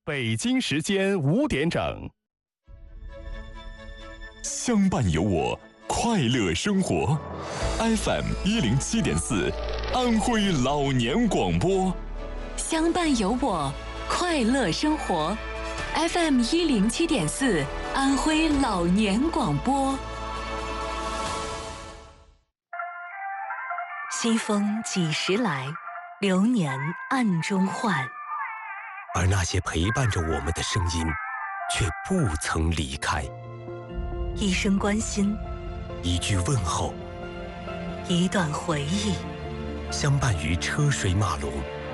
北京时间5点整。 相伴有我，快乐生活。FM 107.4，安徽老年广播。 相伴有我，快乐生活。FM 107.4，安徽老年广播。西风几时来？流年暗中换。 而那些陪伴着我们的声音，却不曾离开。 一声关心， 一句问候， 一段回忆， 相伴于车水马龙，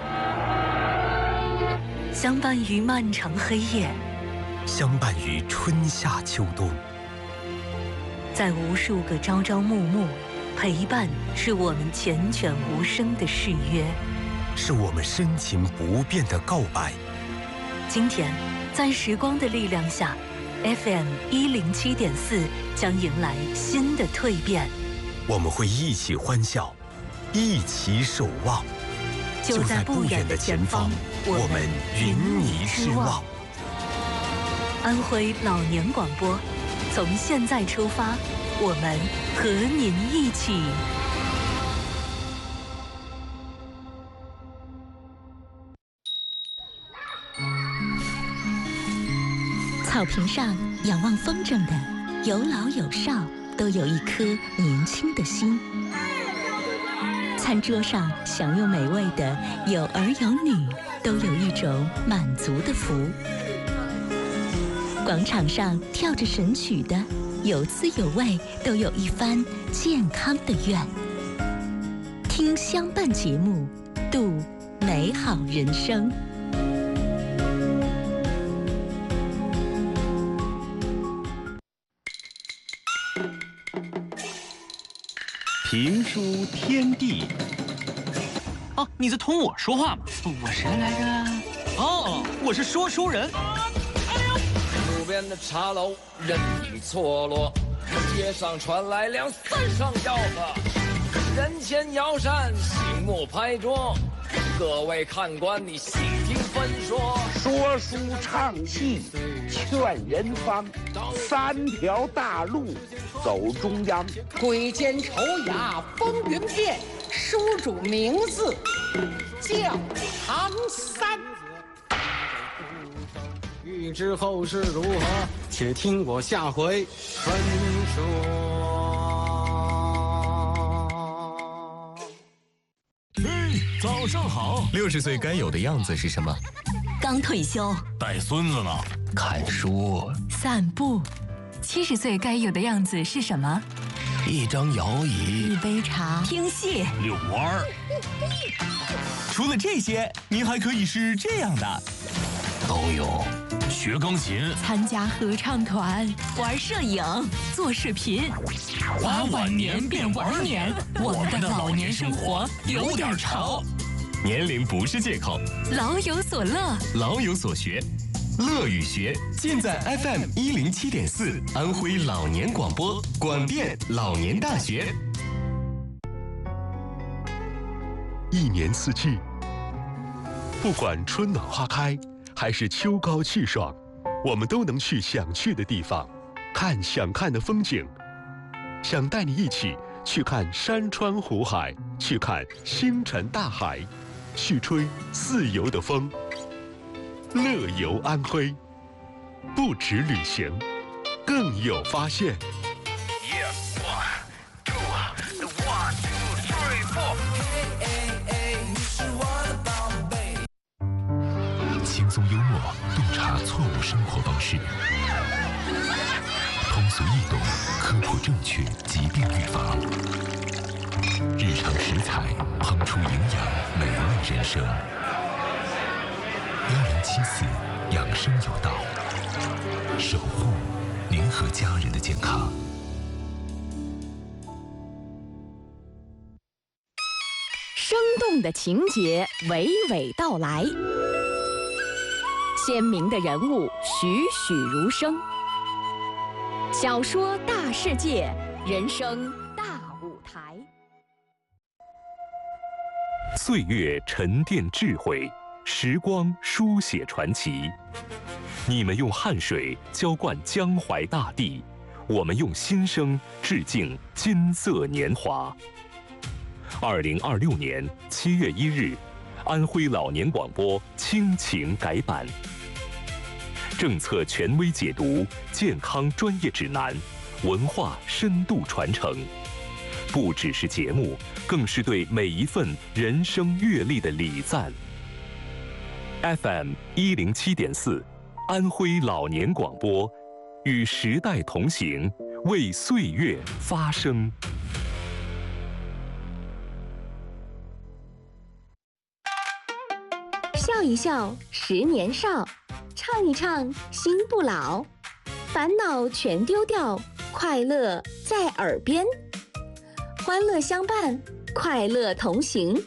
相伴于漫长黑夜， 相伴于春夏秋冬。 在无数个朝朝暮暮，陪伴是我们缱绻无声的誓约， 是我们深情不变的告白。 今天，在时光的力量下，FM 107.4将迎来新的蜕变。 我们会一起欢笑，一起守望。 就在不远的前方， 我们云霓之望。 安徽老年广播，从现在出发，我们和您一起。 草坪上仰望风筝的，有老有少，都有一颗年轻的心。餐桌上享用美味的，有儿有女，都有一种满足的福。广场上跳着神曲的，有滋有味，都有一番健康的愿。听相伴节目，度美好人生。 评书天地。 哦，你在同我说话吗？我谁来着？哦，我是说书人。 路边的茶楼人影错落，街上传来2、3声吆喝，人前摇扇，醒目拍桌。各位看官，你细听分说。 说书唱戏劝人方，3条大路走中央。 鬼间丑雅风云变，书主名字叫唐三。 欲知后事如何，且听我下回分说。 早上好。60岁该有的样子是什么？ 刚退休， 带孙子呢，看书， 散步。70岁该有的样子是什么？ 一张摇椅， 一杯茶，听戏， 遛弯儿。除了这些，您还可以是这样的，都有。学钢琴， 参加合唱团，玩摄影，做视频。 花晚年变玩年， 我们的老年生活有点潮。 年龄不是借口， 老有所乐， 老有所学，乐与学尽在 FM 107.4安徽老年广播，广电老年大学。 一年四季，不管春暖花开，还是秋高气爽，我们都能去想去的地方，看想看的风景。想带你一起去看山川湖海，去看星辰大海，去吹自由的风。乐游安徽，不止旅行，更有发现。 轻松幽默，洞察错误生活方式，通俗易懂，科普正确，疾病预防，日常食材烹出营养美味人生。1074养生有道，守护您和家人的健康。 生动的情节娓娓道来，鲜明的人物栩栩如生。小说大世界，人生大舞台。 岁月沉淀智慧， 时光书写传奇。你们用汗水浇灌江淮大地，我们用心声致敬金色年华。2026年7月1日，安徽老年广播亲情改版，政策权威解读，健康专业指南，文化深度传承，不只是节目，更是对每一份人生阅历的礼赞。FM 107.4，安徽老年广播，与时代同行，为岁月发声。 笑一笑，10年少；唱一唱，心不老。烦恼全丢掉，快乐在耳边。欢乐相伴，快乐同行。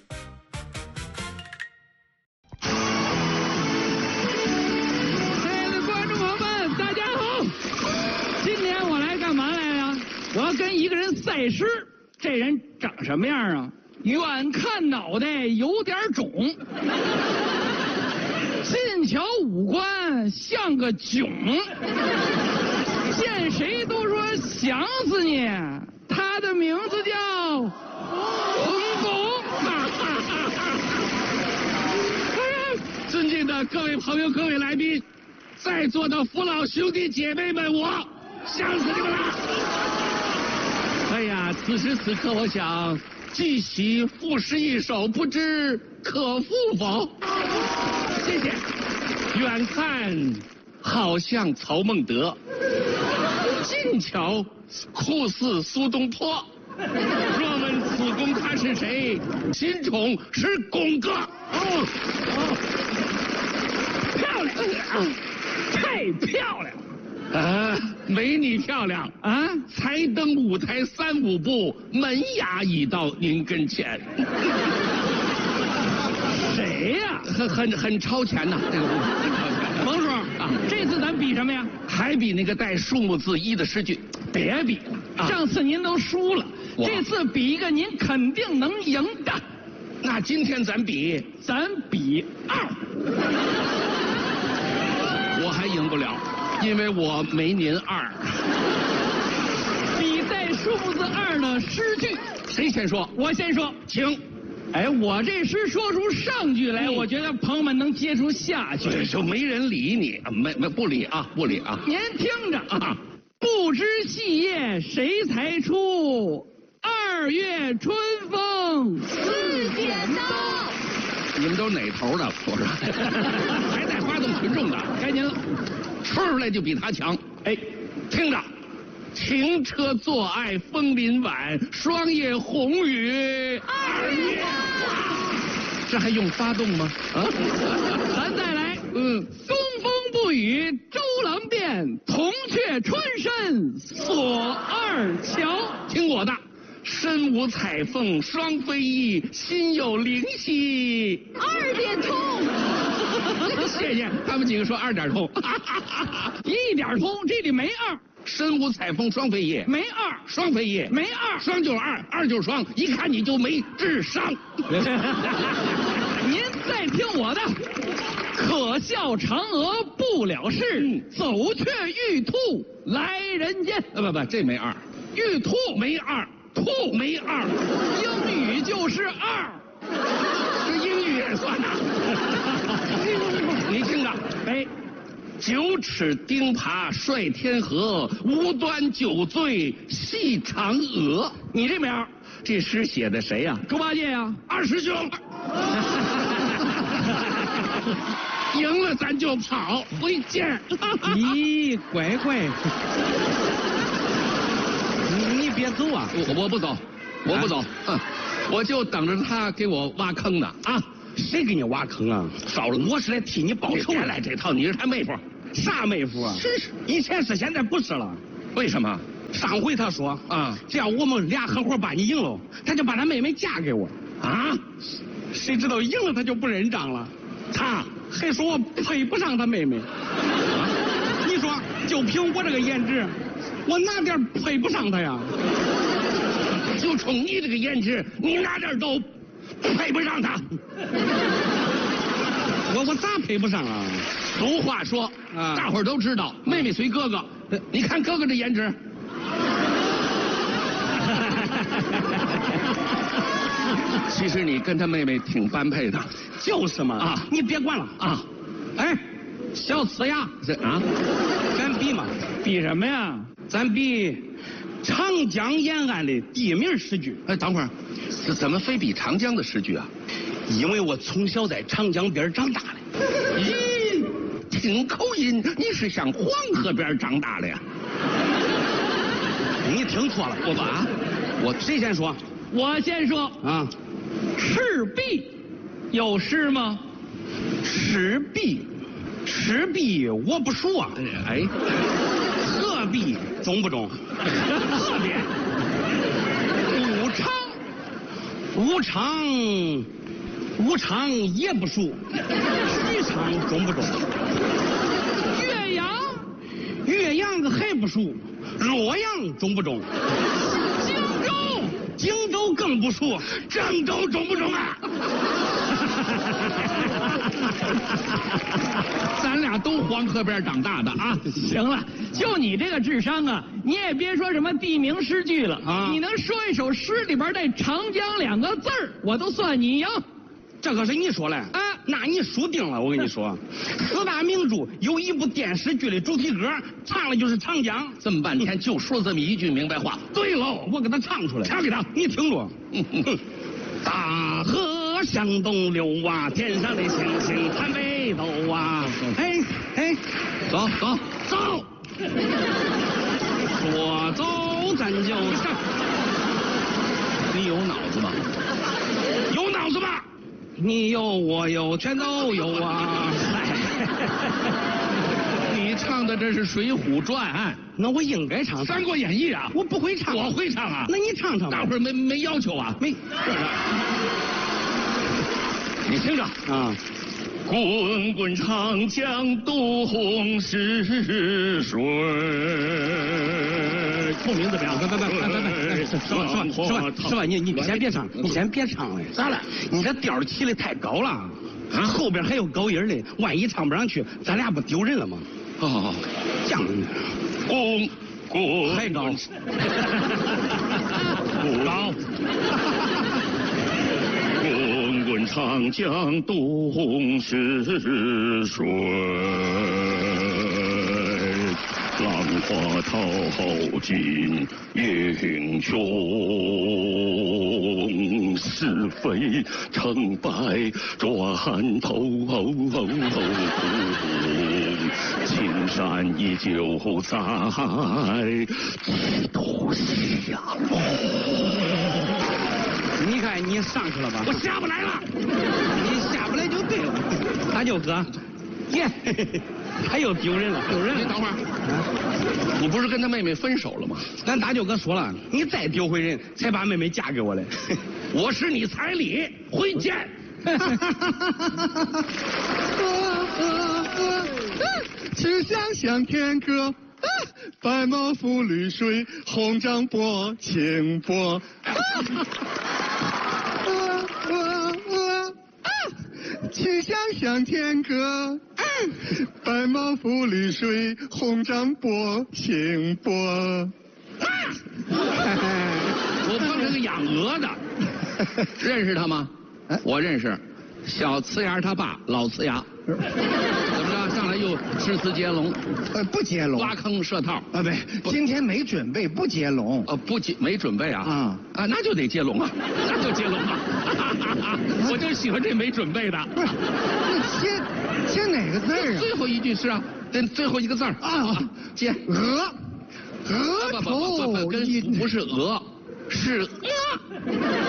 我要跟一个人赛诗，这人长什么样啊？远看脑袋有点肿，近瞧五官像个囧，见谁都说想死你。他的名字叫洪总。尊敬的各位朋友、各位来宾，在座的父老兄弟姐妹们，我想死你们了。哎呀，此时此刻，我想继续赋诗一首，不知可复否？谢谢。远看好像曹孟德，近瞧酷似苏东坡。若问此公他是谁，新宠是巩哥。漂亮，太漂亮。没你漂亮啊！才登舞台3、5步，门牙已到您跟前。谁呀？很超前呐，这个很超前。冯叔啊，这次咱比什么呀？还比那个带数目字1的诗句。别比，上次您都输了，这次比一个您肯定能赢的。那今天咱比2，我还赢不了。因为我没您2。比带数目字2的诗句，谁先说？我先说，请。哎，我这诗说出上句来，我觉得朋友们能接出下句。就没人理你，不理啊，不理啊。您听着啊，不知细叶谁裁出，2月春风似剪刀。你们都是哪头的？我说，还带发动群众的，该您了。说出来就比他强。哎，听着，停车坐爱枫林晚，霜叶红于2月花。这还用发动吗？啊，咱再来。东风不与周郎便，铜雀春深锁二乔。听我的。身无彩凤双飞翼，心有灵犀2点通。谢谢，他们几个说2点通，1点通，这里没2。身无彩凤双飞翼，没2；双飞翼，没2；双就是2，2就是双，一看你就没智商。您再听我的，可笑嫦娥不了事，走却玉兔来人间。不，这没2，玉兔没2。兔没2，英语就是2，这英语也算呐。你听着，哎，9尺钉耙率天河，无端酒醉戏嫦娥。你这边这诗写的谁呀？猪八戒呀，2师兄。赢了咱就跑，回见。咦，乖乖。你别走啊！我不走，我不走，我就等着他给我挖坑呢啊！谁给你挖坑啊？少了，我是来替你报仇。别来这套，你是他妹夫？啥妹夫啊？是，以前是，现在不是了。为什么？上回他说啊，只要我们俩合伙把你赢了，他就把他妹妹嫁给我啊！谁知道赢了他就不认账了，他还说我配不上他妹妹。你说，就凭我这个颜值？我哪点配不上他呀？就冲你这个颜值，你哪点都配不上他。 我咋配不上啊？ 俗话说啊，大伙儿都知道，妹妹随哥哥。你看哥哥这颜值。其实你跟他妹妹挺般配的。 就是嘛啊！你别管了啊！哎，小呲牙， 这啊， 咱比嘛？ 比什么呀？ 咱比长江沿岸的地名诗句。 哎，等会儿，怎么非比长江的诗句啊？ 因为我从小在长江边长大的。 咦，听口音，你是向黄河边长大的呀？ 你听错了，我谁先说？ 我先说啊。 赤壁有诗吗？ 赤壁我不熟啊。 哎， 鹤壁中不中？ 鹤壁。 武昌也不熟。许昌中不中？岳阳还不熟。洛阳中不中？荆州更不熟。 郑州中不中啊？咱俩都黄河边长大的啊！行了，就你这个智商啊，你也别说什么地名诗句了啊！你能说一首诗里边带长江2个字儿，我都算你赢。 这可是你说嘞啊！那你输定了，我跟你说，4大名著有一部电视剧的主题歌，唱的就是长江。 这么半天就说这么一句明白话。 对喽，我给他唱出来。 唱给他， 你听着。大河向东流啊，天上的星星参北斗啊。哎，走。说走咱就上。 你有脑子吗？ 有脑子吧？你有我有全都有啊！ 你唱的这是《水浒传》， 那我应该唱《 三国演义》啊！ 我不会唱， 我会唱啊！ 那你唱唱吧。 大伙儿没要求啊？ 没。 你听着啊！ 滚滚长江东逝水。 出名字不要，别，是吧？你先别唱了， 咋了？ 你这调起的太高了，啊，后边还有高音嘞，万一唱不上去，咱俩不丢人了吗？ 哦， 这样， 滚， 还高， 高。滚滚长江东逝水。浪花淘尽英雄，是非成败转头。青山依旧在，几度下落。 你看你上去了吧？ 我下不来了。 你下不来就对了，大舅哥。耶，还有丢人了。 你等会儿，你不是跟他妹妹分手了吗？ 咱大舅哥说了，你再丢回人，才把妹妹嫁给我嘞。 我是你彩礼，回见。 吃香香甜歌，白毛浮绿水，红掌拨清波。吃香香甜歌，白毛浮绿水，红掌拨清波。 我碰着个养鹅的，认识他吗？我认识，小呲牙他爸老呲牙。怎么着？上来又诗词接龙？ 不接龙， 挖坑设套啊！不，今天没准备，不接龙。 没准备啊！那就得接龙啊！那就接龙啊！我就喜欢这没准备的。 不是，那接哪个字啊？ 最后一句是啊，最后一个字啊，接额头不是鹅，是